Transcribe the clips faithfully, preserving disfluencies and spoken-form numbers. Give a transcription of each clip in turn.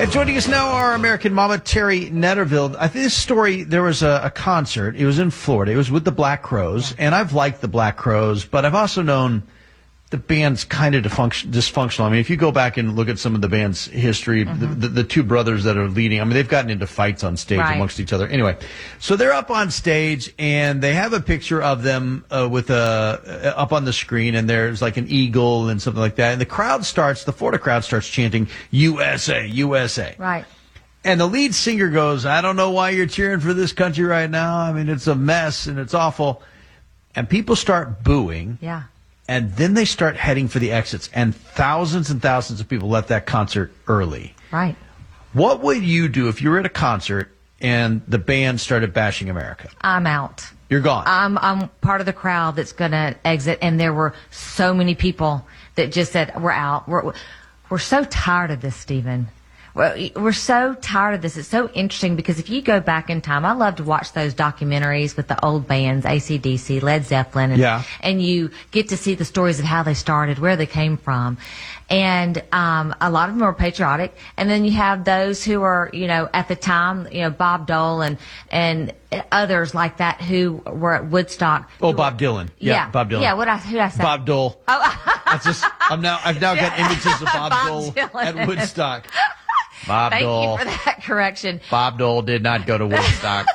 And joining us now, our American mama, Terry Netterville. I think this story, there was a, a concert. It was in Florida. It was with the Black Crowes. Yeah. And I've liked the Black Crowes, but I've also known the band's kind of dysfunctional. I mean, if you go back and look at some of the band's history, mm-hmm. the, the, the two brothers that are leading, I mean, they've gotten into fights on stage right. amongst each other. Anyway, so they're up on stage, and they have a picture of them uh, with a uh, up on the screen, and there's like an eagle and something like that. And the crowd starts, the Florida crowd starts chanting, U S A, U S A. Right. And the lead singer goes, I don't know why you're cheering for this country right now. I mean, it's a mess, and it's awful. And people start booing. Yeah. And then they start heading for the exits, and thousands and thousands of people left that concert early. Right. What would you do if you were at a concert and the band started bashing America? I'm out. You're gone. I'm I'm part of the crowd that's going to exit, and there were so many people that just said, we're out. We're, we're so tired of this, Stephen. We're, we're so tired of this. It's so interesting because if you go back in time, I love to watch those documentaries with the old bands, A C D C, Led Zeppelin, and, yeah. and you get to see the stories of how they started, where they came from. And um, a lot of them are patriotic. And then you have those who are, you know, at the time, you know, Bob Dole and and others like that who were at Woodstock. Oh, Bob Dylan. Yeah, yeah, Bob Dylan. Yeah, what I, who did I say? Bob Dole. Oh, I just, I'm now, I've now got images of Bob, Bob Dole Dylan. at Woodstock. Bob Thank Dole. you for that correction. Bob Dole did not go to Woodstock.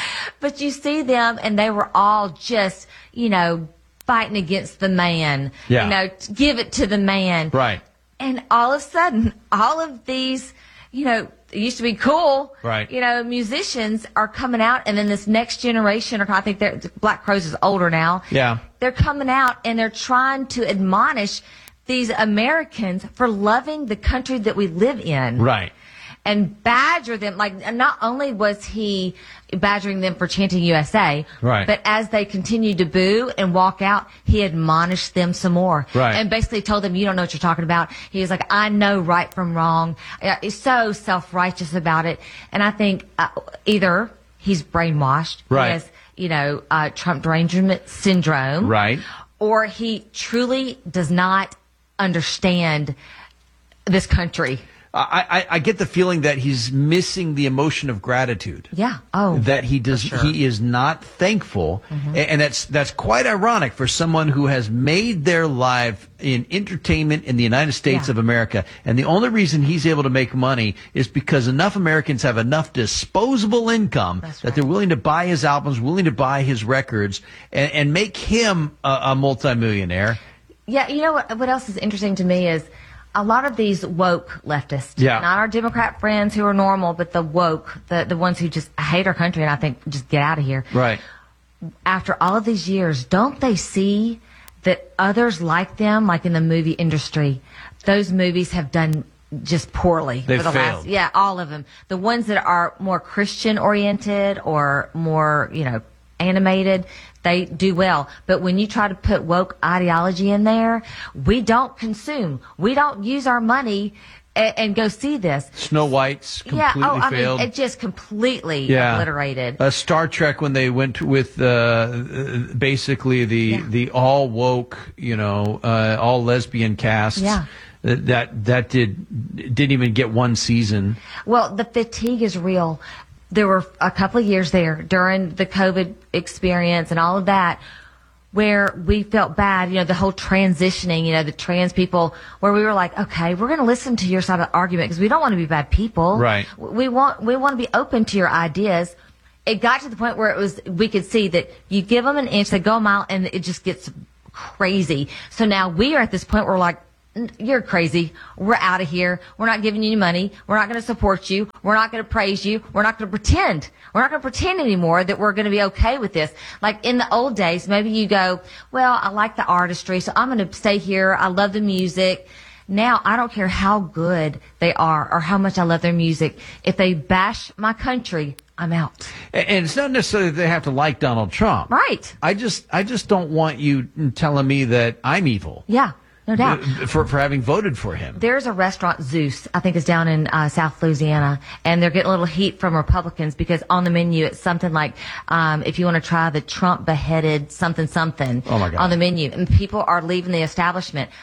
But you see them, and they were all just, you know, fighting against the man. Yeah. You know, give it to the man. Right. And all of a sudden, all of these, you know, it used to be cool. Right. You know, musicians are coming out, and then this next generation, or I think they're, Black Crowes is older now. Yeah. They're coming out, and they're trying to admonish these Americans for loving the country that we live in. Right. And badger them. Like, not only was he badgering them for chanting U S A, right. but as they continued to boo and walk out, he admonished them some more. Right. And basically told them, you don't know what you're talking about. He was like, I know right from wrong. He's so self-righteous about it. And I think uh, either he's brainwashed. Right. He has, you know, uh, Trump derangement syndrome. Right. Or he truly does not understand this country. I, I, I get the feeling that he's missing the emotion of gratitude. Yeah. Oh. That he does. Sure. He is not thankful, mm-hmm. and that's that's quite ironic for someone who has made their life in entertainment in the United States yeah. of America, and the only reason he's able to make money is because enough Americans have enough disposable income That's that right. they're willing to buy his albums, willing to buy his records, and, and make him a, a multimillionaire. Yeah. You know what? What else is interesting to me is, a lot of these woke leftists, yeah. not our Democrat friends who are normal, but the woke, the, the ones who just hate our country and I think just get out of here. Right. After all of these years, don't they see that others like them, like in the movie industry, those movies have done just poorly They've for the failed. last, yeah, all of them. The ones that are more Christian oriented or more, you know, animated, they do well. But when you try to put woke ideology in there, we don't consume. We don't use our money and, and go see this. Snow White's completely yeah, oh, I failed. mean, it just completely yeah. obliterated. Uh, Star Trek, when they went with uh, basically the Yeah. the all woke, you know, uh, all lesbian casts. Yeah. That that did didn't even get one season. Well, the fatigue is real. There were a couple of years there during the COVID experience and all of that where we felt bad, you know, the whole transitioning, you know, the trans people, where we were like, okay, we're going to listen to your side of the argument because we don't want to be bad people. Right. We want, we want to be open to your ideas. It got to the point where it was, we could see that you give them an inch, they go a mile, and it just gets crazy. So now we are at this point where we're like, you're crazy. We're out of here. We're not giving you any money. We're not going to support you. We're not going to praise you. We're not going to pretend. We're not going to pretend anymore that we're going to be okay with this. Like in the old days, maybe you go, well, I like the artistry, so I'm going to stay here. I love the music. Now, I don't care how good they are or how much I love their music. If they bash my country, I'm out. And it's not necessarily that they have to like Donald Trump. Right. I just I just don't want you telling me that I'm evil. Yeah. No doubt. For, for having voted for him. There's a restaurant, Zeus, I think is down in uh, South Louisiana, and they're getting a little heat from Republicans because on the menu it's something like, um, if you want to try the Trump beheaded something something oh my God. on the menu, and people are leaving the establishment.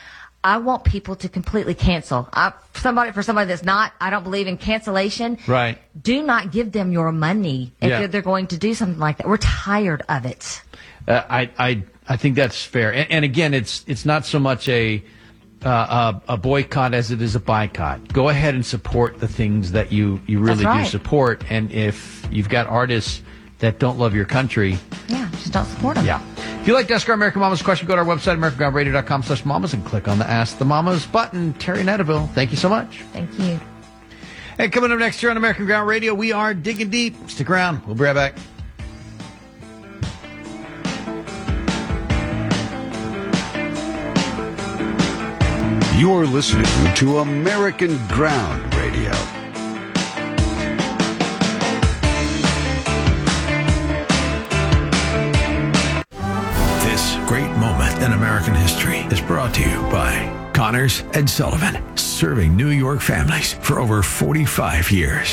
I want people to completely cancel. I, somebody for somebody that's not, I don't believe in cancellation. Right. Do not give them your money if Yeah. they're, they're going to do something like that. We're tired of it. Uh, I, I, I think that's fair. And, and again, it's it's not so much a, uh, a a boycott as it is a boycott. Go ahead and support the things that you, you really That's right. do support. And if you've got artists that don't love your country, Yeah, just don't support them. yeah. If you like to ask our American Mamas question, go to our website, american ground radio dot com slash mamas, and click on the Ask the Mamas button. Terry Netterville, thank you so much. Thank you. Hey, coming up next year on American Ground Radio, we are digging deep. Stick around. We'll be right back. You're listening to American Ground Radio. This great moment in American history is brought to you by Connors and Sullivan, serving New York families for over forty-five years.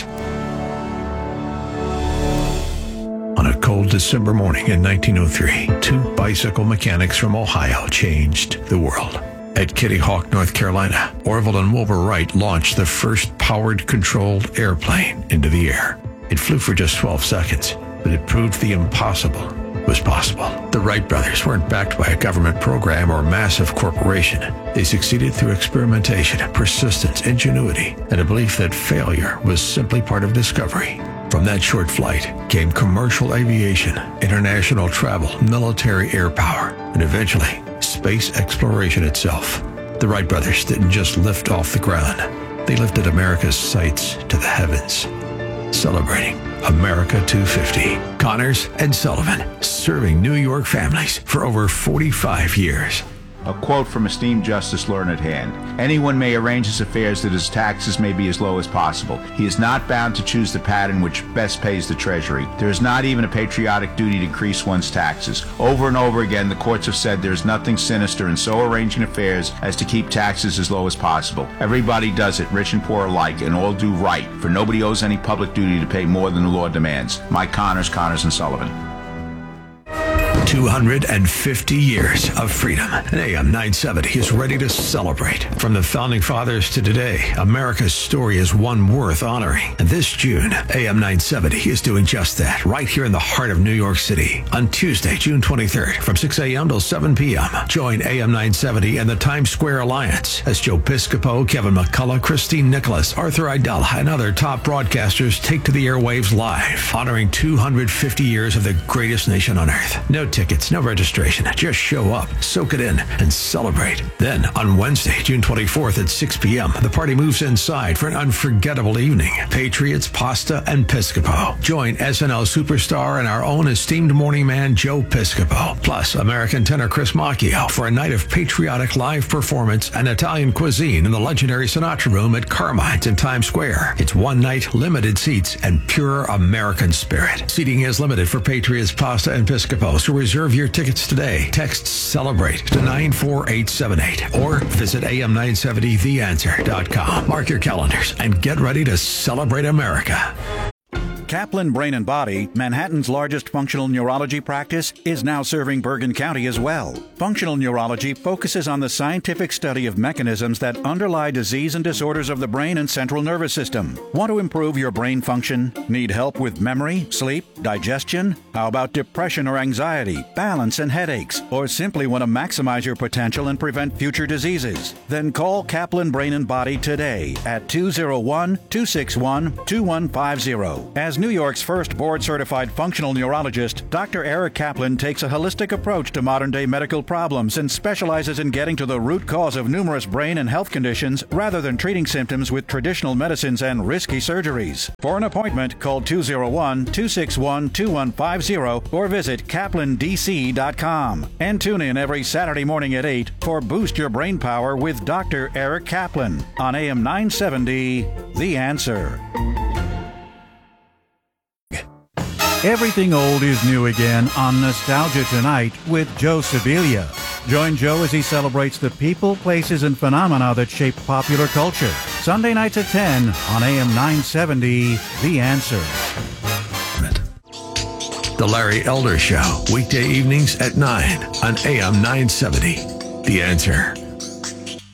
On a cold December morning in nineteen oh three, two bicycle mechanics from Ohio changed the world. At Kitty Hawk, North Carolina, Orville and Wilbur Wright launched the first powered, controlled airplane into the air. It flew for just twelve seconds, but it proved the impossible was possible. The Wright brothers weren't backed by a government program or massive corporation. They succeeded through experimentation, persistence, ingenuity, and a belief that failure was simply part of discovery. From that short flight came commercial aviation, international travel, military air power, and eventually space exploration itself. The Wright brothers didn't just lift off the ground. They lifted America's sights to the heavens. Celebrating America two fifty. Connors and Sullivan, serving New York families for over forty-five years. A quote from esteemed Justice Learned Hand. Anyone may arrange his affairs that his taxes may be as low as possible. He is not bound to choose the pattern which best pays the Treasury. There is not even a patriotic duty to increase one's taxes. Over and over again, the courts have said there is nothing sinister in so arranging affairs as to keep taxes as low as possible. Everybody does it, rich and poor alike, and all do right, for nobody owes any public duty to pay more than the law demands. Mike Connors, Connors and Sullivan. two hundred fifty years of freedom. And A M nine seventy is ready to celebrate. From the Founding Fathers to today, America's story is one worth honoring. And this June, A M nine seventy is doing just that, right here in the heart of New York City. On Tuesday, June twenty-third, from six a.m. till seven p.m., join A M nine seventy and the Times Square Alliance as Joe Piscopo, Kevin McCullough, Christine Nicholas, Arthur Idella, and other top broadcasters take to the airwaves live, honoring two hundred fifty years of the greatest nation on earth. No tickets, no registration. Just show up, soak it in, and celebrate. Then, on Wednesday, June twenty-fourth at six p.m., the party moves inside for an unforgettable evening. Patriots, pasta, and Piscopo. Join S N L superstar and our own esteemed morning man, Joe Piscopo, plus American tenor Chris Macchio for a night of patriotic live performance and Italian cuisine in the legendary Sinatra Room at Carmine's in Times Square. It's one night, limited seats, and pure American spirit. Seating is limited for Patriots, pasta, and Piscopo, so reserve your tickets today. Text CELEBRATE to nine four eight seven eight or visit A M nine seventy the answer dot com. Mark your calendars and get ready to celebrate America. Kaplan Brain and Body, Manhattan's largest functional neurology practice, is now serving Bergen County as well. Functional neurology focuses on the scientific study of mechanisms that underlie disease and disorders of the brain and central nervous system. Want to improve your brain function? Need help with memory, sleep, digestion? How about depression or anxiety, balance and headaches? Or simply want to maximize your potential and prevent future diseases? Then call Kaplan Brain and Body today at two oh one, two six one, two one five zero. As New York's first board-certified functional neurologist, Doctor Eric Kaplan takes a holistic approach to modern-day medical problems and specializes in getting to the root cause of numerous brain and health conditions rather than treating symptoms with traditional medicines and risky surgeries. For an appointment, call two oh one, two six one, two one five zero or visit kaplan d c dot com. And tune in every Saturday morning at eight for Boost Your Brain Power with Doctor Eric Kaplan on A M nine seventy, The Answer. Everything old is new again on Nostalgia Tonight with Joe Sibilia. Join Joe as he celebrates the people, places, and phenomena that shape popular culture. Sunday nights at ten on A M nine seventy, The Answer. The Larry Elder Show, weekday evenings at nine on A M nine seventy, The Answer.